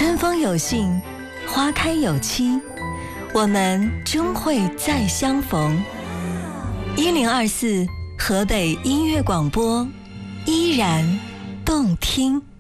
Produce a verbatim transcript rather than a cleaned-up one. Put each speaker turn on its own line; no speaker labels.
春风有信，花开有期，我们终会再相逢。一零二四河北音乐广播，依然动听。